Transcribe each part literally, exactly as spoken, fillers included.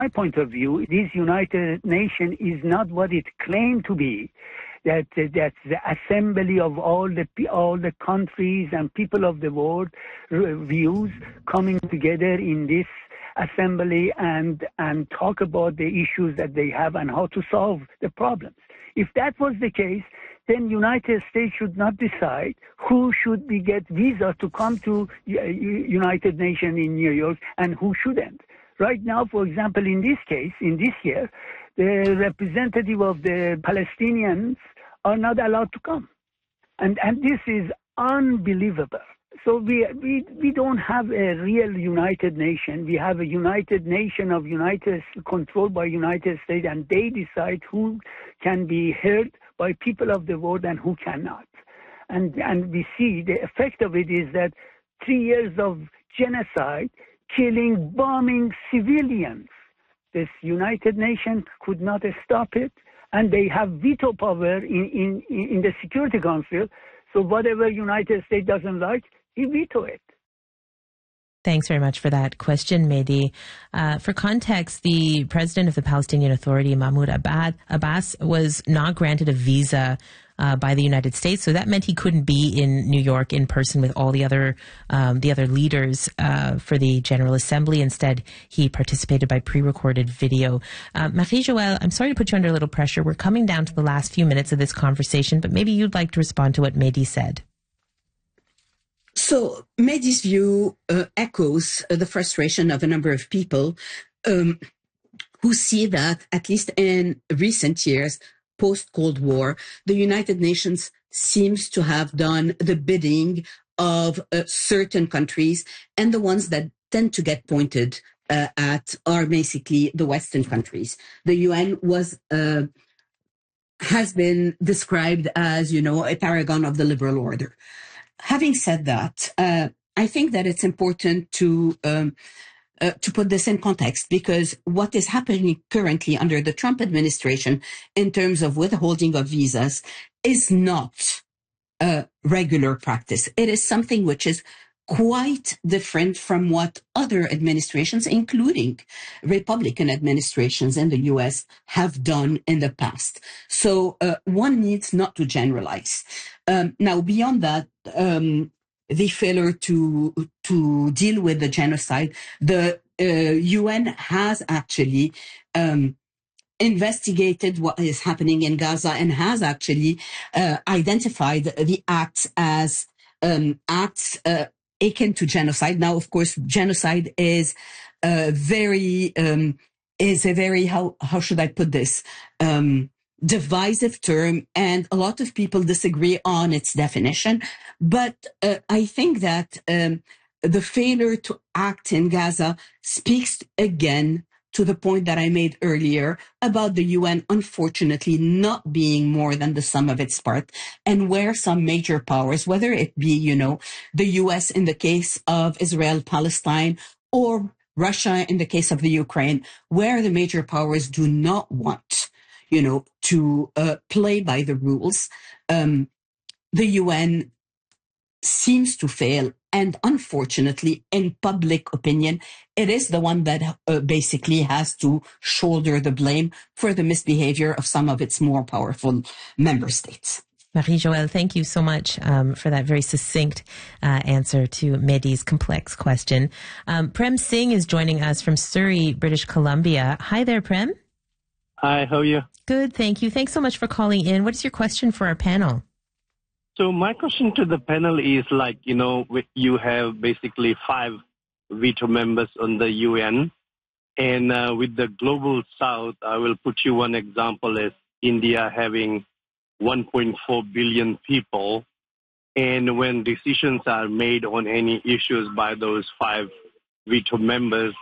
my point of view, this United Nations is not what it claimed to be. That uh, that's the assembly of all the all the countries and people of the world views coming together in this assembly and and talk about the issues that they have and how to solve the problems. If that was the case, then United States should not decide who should be get visa to come to United Nations in New York and who shouldn't. Right now, for example, in this case, in this year, the representative of the Palestinians are not allowed to come. And and this is unbelievable. So we we we don't have a real United Nation. We have a United Nation of United controlled by United States, and they decide who can be heard by people of the world and who cannot. And and we see the effect of it is that three years of genocide, killing, bombing civilians. This United Nations could not stop it, and they have veto power in, in, in the Security Council. So whatever United States doesn't like, he veto it. Thanks very much for that question, Mehdi. Uh, for context, the president of the Palestinian Authority, Mahmoud Abbas, was not granted a visa uh, by the United States, so that meant he couldn't be in New York in person with all the other um, the other leaders uh, for the General Assembly. Instead, he participated by pre-recorded video. Uh, Marie-Joëlle, I'm sorry to put you under a little pressure. We're coming down to the last few minutes of this conversation, but maybe you'd like to respond to what Mehdi said. So Mehdi's view uh, echoes uh, the frustration of a number of people um, who see that, at least in recent years, post-Cold War, the United Nations seems to have done the bidding of uh, certain countries, and the ones that tend to get pointed uh, at are basically the Western countries. The U N was uh, has been described as, you know, a paragon of the liberal order. Having said that, uh, I think that it's important to um, uh, to put this in context, because what is happening currently under the Trump administration in terms of withholding of visas is not a regular practice. It is something which is quite different from what other administrations, including Republican administrations in the U S, have done in the past. So uh, one needs not to generalize. Um, now, beyond that, um, the failure to to deal with the genocide, the uh, U N has actually um, investigated what is happening in Gaza and has actually uh, identified the acts as um, acts uh, akin to genocide. Now, of course, genocide is a very um, is a very how how should I put this? Um, divisive term, and a lot of people disagree on its definition. But uh, I think that um, the failure to act in Gaza speaks again to the point that I made earlier about the U N, unfortunately, not being more than the sum of its parts, and where some major powers, whether it be, you know, the U S in the case of Israel, Palestine, or Russia in the case of the Ukraine, where the major powers do not want, you know, to uh, play by the rules, um, the U N seems to fail. And unfortunately, in public opinion, it is the one that uh, basically has to shoulder the blame for the misbehavior of some of its more powerful member states. Marie-Joëlle, thank you so much um, for that very succinct uh, answer to Mehdi's complex question. Um, Prem Singh is joining us from Surrey, British Columbia. Hi there, Prem. Hi, how are you? Good, thank you. Thanks so much for calling in. What is your question for our panel? So my question to the panel is, like, you know, you have basically five veto members on the U N. And uh, with the Global South, I will put you one example as India having one point four billion people. And when decisions are made on any issues by those five veto members,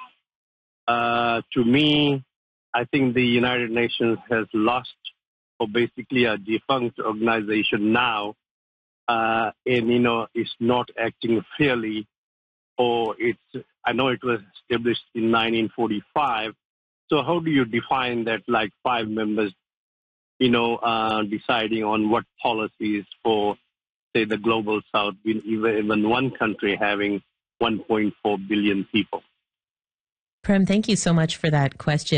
uh, to me, I think the United Nations has lost, or basically a defunct organization now, uh, and, you know, it's not acting fairly, or it's, I know it was established in nineteen forty-five. So how do you define that, like, five members, you know, uh, deciding on what policies for, say, the Global South, even, even one country having one point four billion people? Prem, thank you so much for that question.